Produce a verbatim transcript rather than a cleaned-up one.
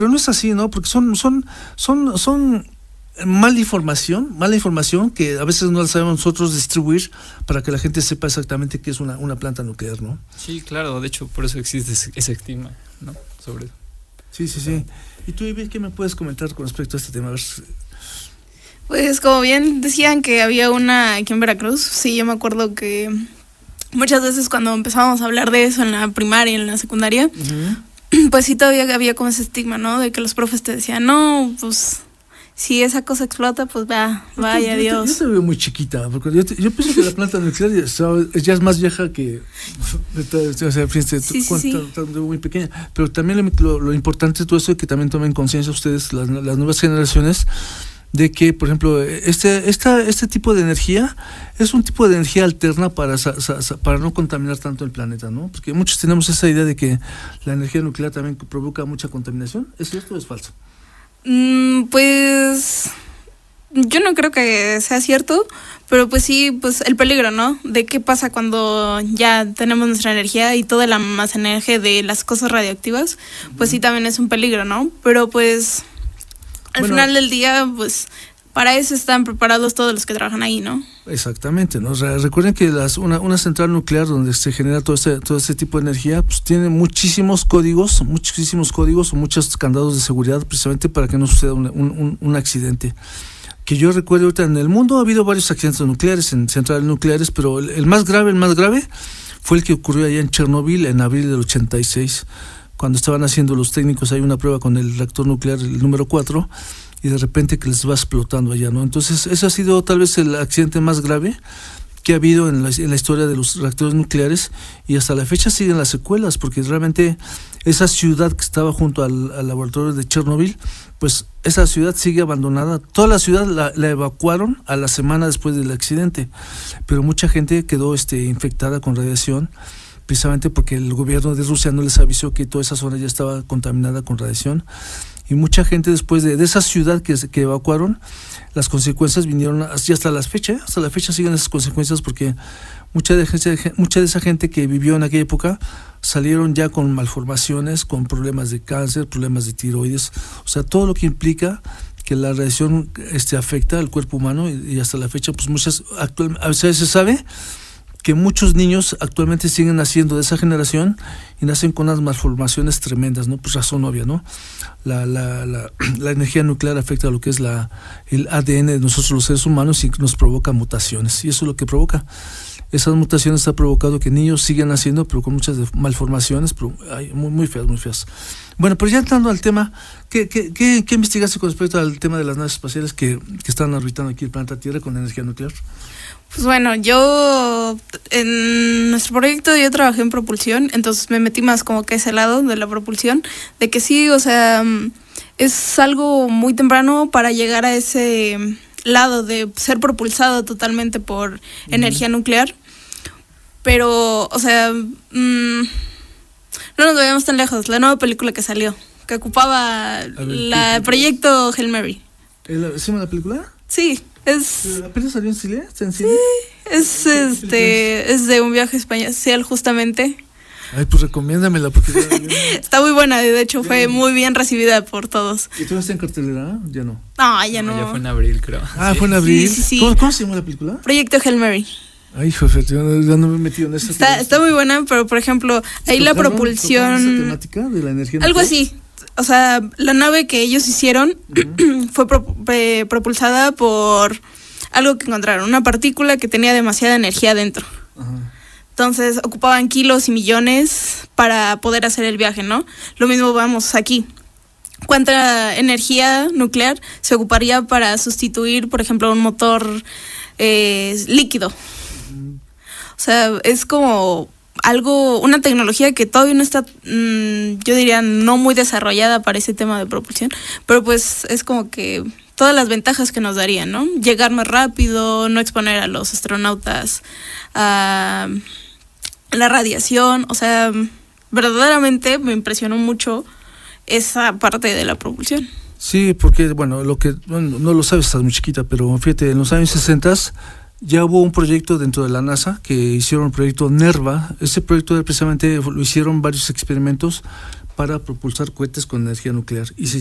Pero no es así, ¿no? Porque son, son, son, son mala información, mala información que a veces no la sabemos nosotros distribuir para que la gente sepa exactamente qué es una, una planta nuclear, ¿no? Sí, claro, de hecho por eso existe ese, ese estigma, ¿no? Sobre eso. Sí, sí, sí. ¿Y tú, Ivy, qué me puedes comentar con respecto a este tema? A ver. Pues como bien decían que había una aquí en Veracruz, sí, yo me acuerdo que muchas veces cuando empezábamos a hablar de eso en la primaria, en la secundaria, uh-huh. pues sí todavía había como ese estigma, ¿no? De que los profes te decían, no, pues si esa cosa explota, pues va, vaya yo, Dios. Yo te, yo te veo muy chiquita, porque yo, te, yo pienso que la planta nuclear ya, ya es más vieja que, o sea, fíjense, sí, tú, sí, sí. muy pequeña, pero también lo, lo importante de todo eso es que también tomen conciencia ustedes, las, las nuevas generaciones, de que, por ejemplo, este esta este tipo de energía es un tipo de energía alterna para para no contaminar tanto el planeta, ¿no? Porque muchos tenemos esa idea de que la energía nuclear también provoca mucha contaminación. ¿Es cierto o es falso? Mm, pues yo no creo que sea cierto, pero pues sí, pues el peligro, ¿no? De qué pasa cuando ya tenemos nuestra energía y todo el almacenaje de las cosas radioactivas, pues sí también es un peligro, ¿no? Pero pues al bueno, final del día, pues para eso están preparados todos los que trabajan ahí, ¿no? Exactamente, ¿no? O sea, recuerden que las, una, una central nuclear donde se genera todo este, todo este tipo de energía, pues tiene muchísimos códigos, muchísimos códigos o muchos candados de seguridad precisamente para que no suceda un, un, un accidente. Que yo recuerdo ahorita en el mundo ha habido varios accidentes nucleares, en centrales nucleares, pero el, el más grave, el más grave fue el que ocurrió allá en Chernobyl en abril del ochenta y seis. Cuando estaban haciendo los técnicos ahí una prueba con el reactor nuclear, el número cuatro, y de repente que les va explotando allá, ¿no? Entonces, ese ha sido tal vez el accidente más grave que ha habido en la, en la historia de los reactores nucleares, y hasta la fecha siguen las secuelas, porque realmente esa ciudad que estaba junto al, al laboratorio de Chernobyl, pues esa ciudad sigue abandonada. Toda la ciudad la, la evacuaron a la semana después del accidente, pero mucha gente quedó este, infectada con radiación, precisamente porque el gobierno de Rusia no les avisó que toda esa zona ya estaba contaminada con radiación, y mucha gente después de, de esa ciudad que, que evacuaron, las consecuencias vinieron así hasta la fecha, hasta la fecha siguen esas consecuencias, porque mucha de, mucha de esa gente que vivió en aquella época salieron ya con malformaciones, con problemas de cáncer, problemas de tiroides, o sea, todo lo que implica que la radiación este, afecta al cuerpo humano, y, y hasta la fecha, pues muchas, actual, a veces se sabe que muchos niños actualmente siguen naciendo de esa generación y nacen con unas malformaciones tremendas, ¿no? Pues razón obvia, ¿no? La, la, la, la energía nuclear afecta a lo que es la, el A D N de nosotros los seres humanos y nos provoca mutaciones, y eso es lo que provoca. Esas mutaciones han provocado que niños sigan naciendo, pero con muchas malformaciones, pero ay, muy, muy feas, muy feas. Bueno, pero ya entrando al tema, ¿qué, qué, qué, qué investigaste con respecto al tema de las naves espaciales que, que están orbitando aquí el planeta Tierra con energía nuclear? Pues bueno, yo en nuestro proyecto yo trabajé en propulsión, entonces me metí más como que a ese lado de la propulsión, de que sí, o sea, es algo muy temprano para llegar a ese lado de ser propulsado totalmente por uh-huh. energía nuclear, pero, o sea, mmm, no nos vayamos tan lejos, la nueva película que salió, que ocupaba el proyecto Hail Mary. ¿Se llama la película? Sí. Es, ¿Apenas salió en Chile? ¿Está en Chile? Sí, es, este, es de un viaje espacial justamente. Ay, pues recomiéndamela porque ya, ya no. Está muy buena, de hecho fue muy bien recibida por todos. ¿Y tú estás en cartelera? Ya no. No, ya no. no. Ya fue en abril, creo. Ah, sí. Fue en abril. Sí, sí, sí. ¿Cómo, ¿Cómo se llama la película? Proyecto Hail Mary. Ay, jefe, ya no, no me he metido en esa. Está, está muy buena, pero por ejemplo, ahí la propulsión. ¿Esa temática de la energía nuclear? Algo así. O sea, la nave que ellos hicieron uh-huh. fue pro, eh, propulsada por algo que encontraron, una partícula que tenía demasiada energía dentro. Uh-huh. Entonces ocupaban kilos y millones para poder hacer el viaje, ¿no? Lo mismo vamos aquí. ¿Cuánta energía nuclear se ocuparía para sustituir, por ejemplo, un motor eh, líquido? Uh-huh. O sea, es como algo, una tecnología que todavía no está, mmm, yo diría, no muy desarrollada para ese tema de propulsión, pero pues es como que todas las ventajas que nos darían, ¿no? Llegar más rápido, no exponer a los astronautas a la radiación, o sea, verdaderamente me impresionó mucho esa parte de la propulsión. Sí, porque, bueno, lo que, bueno, no lo sabes, estás muy chiquita, pero fíjate, en los años sesenta ya hubo un proyecto dentro de la NASA que hicieron el proyecto NERVA. Ese proyecto precisamente lo hicieron varios experimentos para propulsar cohetes con energía nuclear y se